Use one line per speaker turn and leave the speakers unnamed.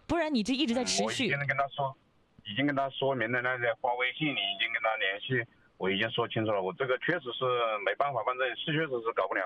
不然你这一直在持
我已
续。
经跟他说，已经跟他说明了，那个发微信里已经跟他联系，我已经说清楚了，我这个确实是没办法，反正是确实是搞不了。